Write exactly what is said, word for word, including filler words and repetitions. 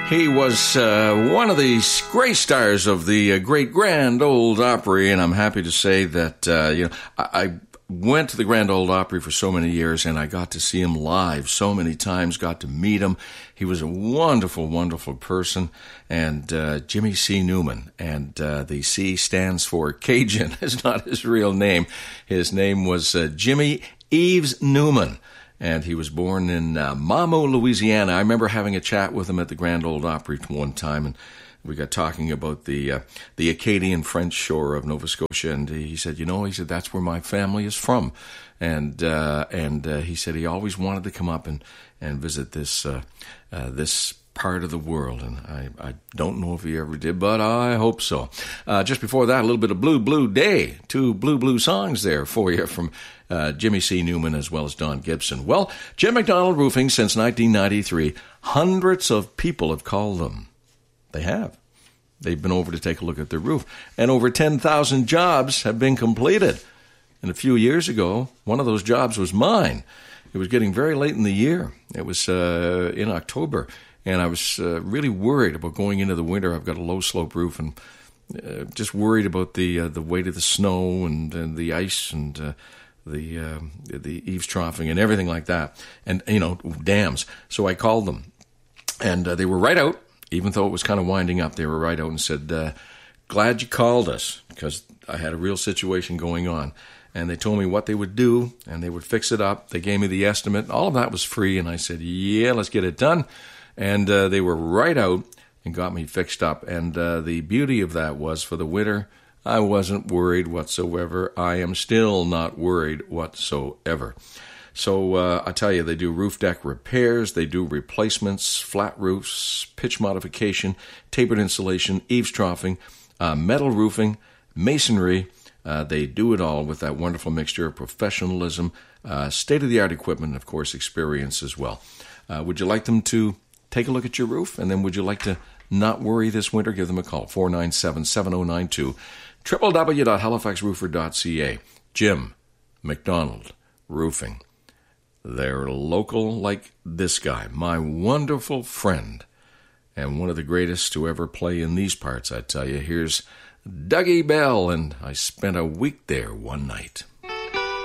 He was uh, one of the great stars of the uh, great Grand Ole Opry, and I'm happy to say that uh, you know I, I went to the Grand Ole Opry for so many years, and I got to see him live so many times, got to meet him. He was a wonderful, wonderful person, and uh, Jimmy C. Newman, and uh, the C stands for Cajun. It's not his real name. His name was uh, Jimmy Eves Newman. And he was born in uh, Mamou, Louisiana. I remember having a chat with him at the Grand Ole Opry one time, and we got talking about the uh, the Acadian French shore of Nova Scotia. And he said, you know, he said, that's where my family is from. And uh, and uh, he said he always wanted to come up and, and visit this uh, uh, this part of the world. And I, I don't know if he ever did, but I hope so. Uh, just before that, a little bit of Blue Blue Day. Two Blue Blue songs there for you from Uh, Jimmy C. Newman as well as Don Gibson. Well, Jim McDonald Roofing since nineteen ninety-three. Hundreds of people have called them. They have. They've been over to take a look at their roof. And over ten thousand jobs have been completed. And a few years ago, one of those jobs was mine. It was getting very late in the year. It was uh, in October. And I was uh, really worried about going into the winter. I've got a low-slope roof and uh, just worried about the uh, the weight of the snow and, and the ice and uh, the uh, the eaves troughing and everything like that, and, you know, dams. So I called them, and uh, they were right out, even though it was kind of winding up. They were right out and said, uh, glad you called us, because I had a real situation going on. And they told me what they would do, and they would fix it up. They gave me the estimate. All of that was free, and I said, yeah, let's get it done. And uh, they were right out and got me fixed up. And uh, the beauty of that was, for the winter, I wasn't worried whatsoever. I am still not worried whatsoever. So uh, I tell you, they do roof deck repairs, they do replacements, flat roofs, pitch modification, tapered insulation, eaves troughing, uh, metal roofing, masonry. Uh, they do it all with that wonderful mixture of professionalism, uh, state-of-the-art equipment, and, of course, experience as well. Uh, would you like them to take a look at your roof? And then would you like to not worry this winter? Give them a call, four nine seven, seven oh nine two. w w w dot halifax roofer dot c a. Jim McDonald Roofing. They're local like this guy, my wonderful friend, and one of the greatest to ever play in these parts, I tell you. Here's Dougie Bell, and I spent a week there one night.